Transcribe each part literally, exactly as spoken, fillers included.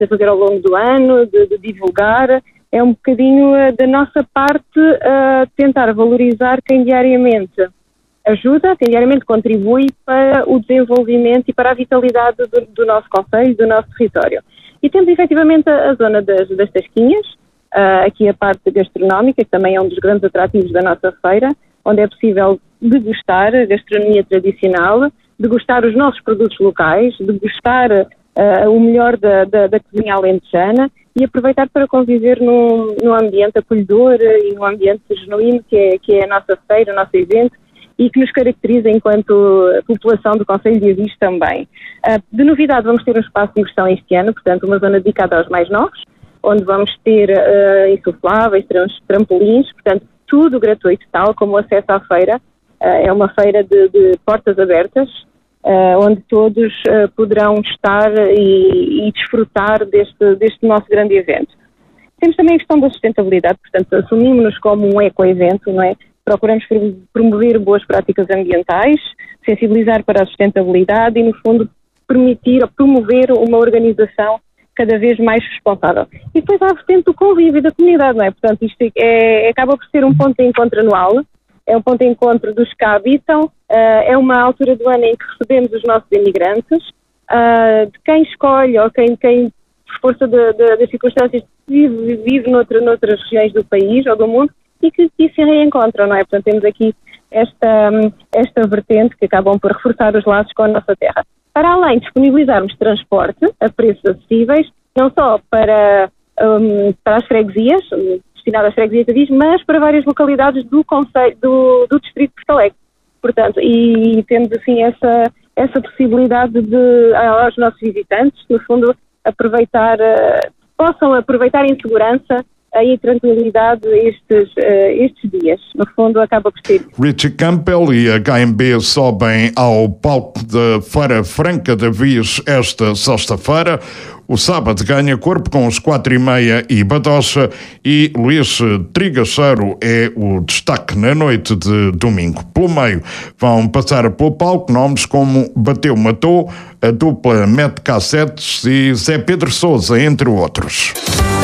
de fazer ao longo do ano, de, de divulgar. É um bocadinho uh, da nossa parte uh, tentar valorizar quem diariamente ajuda, quem diariamente contribui para o desenvolvimento e para a vitalidade do, do nosso concelho, do nosso território. E temos efetivamente a, a zona das, das tasquinhas, uh, aqui a parte gastronómica, que também é um dos grandes atrativos da nossa feira, onde é possível degustar a gastronomia tradicional, degustar os nossos produtos locais, degustar uh, o melhor da, da, da cozinha alentejana e aproveitar para conviver num, num ambiente acolhedor e num ambiente genuíno que é, que é a nossa feira, o nosso evento, e que nos caracteriza enquanto população do concelho de Avis também. Uh, de novidade, vamos ter um espaço de diversão este ano, portanto, uma zona dedicada aos mais novos, onde vamos ter uh, insufláveis, trampolins, portanto, tudo gratuito, tal como o acesso à feira. Uh, é uma feira de, de portas abertas, uh, onde todos uh, poderão estar e, e desfrutar deste, deste nosso grande evento. Temos também a questão da sustentabilidade, portanto, assumimos-nos como um eco-evento, não é? Procuramos promover boas práticas ambientais, sensibilizar para a sustentabilidade e, no fundo, permitir ou promover uma organização cada vez mais responsável. E depois há a vertente do convívio e da comunidade, não é? Portanto, isto é, acaba por ser um ponto de encontro anual, é um ponto de encontro dos que cá habitam, uh, é uma altura do ano em que recebemos os nossos imigrantes, uh, de quem escolhe ou quem, quem por força de, de, das circunstâncias, vive, vive noutra, noutras regiões do país ou do mundo, e que, que se reencontram, não é? Portanto, temos aqui esta, esta vertente que acabam por reforçar os laços com a nossa terra. Para além de disponibilizarmos transporte a preços acessíveis, não só para, um, para as freguesias, destinado às freguesias de Avis, mas para várias localidades do concelho, do, do distrito de Porto Alegre. Portanto, e temos assim essa, essa possibilidade de, aos nossos visitantes, no fundo, aproveitar, uh, possam aproveitar em segurança e tranquilidade estes, uh, estes dias. No fundo, acaba por ser. Richie Campbell e a H M B sobem ao palco da Feira Franca de Avis esta sexta-feira. O sábado ganha corpo com os quatro e meia e Badocha, e Luís Trigacheiro é o destaque na noite de domingo. Pelo meio vão passar pelo palco nomes como Bateu Matou, a dupla Mete Cassetes e Zé Pedro Sousa, entre outros.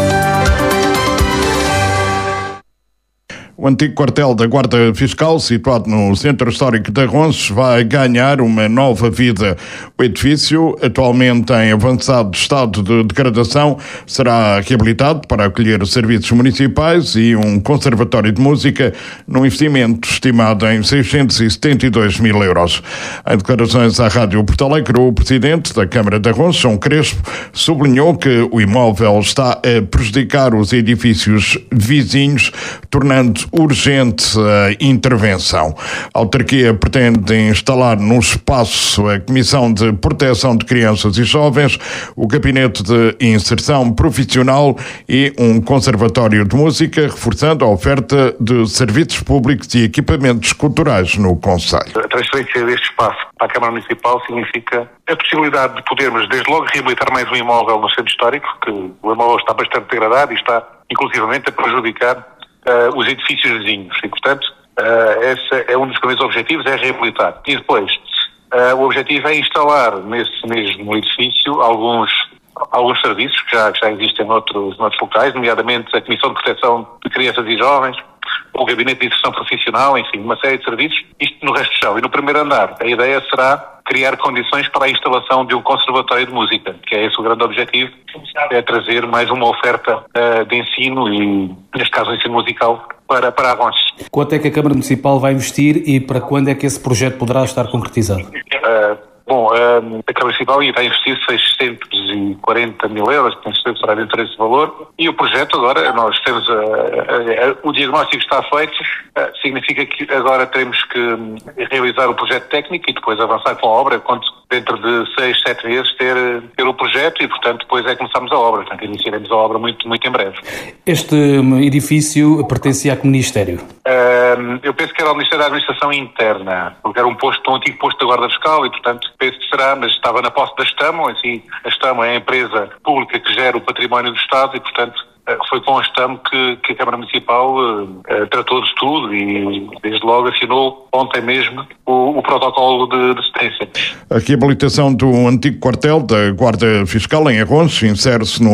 O antigo quartel da Guarda Fiscal, situado no Centro Histórico de Arronches, vai ganhar uma nova vida. O edifício, atualmente em avançado estado de degradação, será reabilitado para acolher serviços municipais e um conservatório de música, num investimento estimado em seiscentos e setenta e dois mil euros. Em declarações à Rádio Porto Alegre, o presidente da Câmara de Arronches, João Crespo, sublinhou que o imóvel está a prejudicar os edifícios vizinhos, tornando urgente a intervenção. A autarquia pretende instalar no espaço a Comissão de Proteção de Crianças e Jovens, o Gabinete de Inserção Profissional e um conservatório de música, reforçando a oferta de serviços públicos e equipamentos culturais no concelho. A transferência deste espaço para a Câmara Municipal significa a possibilidade de podermos, desde logo, reabilitar mais um imóvel no centro histórico, que o imóvel está bastante degradado e está, inclusivamente, a prejudicar Uh, os edifícios vizinhos e, portanto, uh, esse é um dos primeiros objetivos, é reabilitar. E depois, uh, o objetivo é instalar nesse mesmo edifício alguns, alguns serviços que já, que já existem noutros, noutros locais, nomeadamente a Comissão de Proteção de Crianças e Jovens, o Gabinete de Inserção Profissional, enfim, uma série de serviços, isto no resto do chão. E no primeiro andar, a ideia será criar condições para a instalação de um conservatório de música, que é esse o grande objetivo, é trazer mais uma oferta uh, de ensino e, neste caso, ensino musical para, para Arronches. Quanto é que a Câmara Municipal vai investir e para quando é que esse projeto poderá estar concretizado? Uh, bom, uh, a Câmara Municipal irá investir seiscentos e quarenta mil euros, penso que será dentro desse valor, e o projeto agora, nós temos, uh, uh, uh, o diagnóstico está feito, uh, significa que agora teremos que realizar o projeto técnico e depois avançar com a obra, quando dentro de seis, sete meses ter, ter o projeto e, portanto, depois é que começamos a obra. Portanto, iniciaremos a obra muito, muito em breve. Este edifício pertencia a que Ministério? Uh, eu penso que era o Ministério da Administração Interna, porque era um posto, um antigo posto da Guarda Fiscal e, portanto, penso que será, mas estava na posse da Estamo, assim, a Estamo é a empresa pública que gera o património do Estado e, portanto, foi com a Estamo que, que a Câmara Municipal uh, tratou de tudo e, desde logo, assinou ontem mesmo o, o protocolo de, de cedência. A reabilitação do antigo quartel da Guarda Fiscal em Arronches insere-se no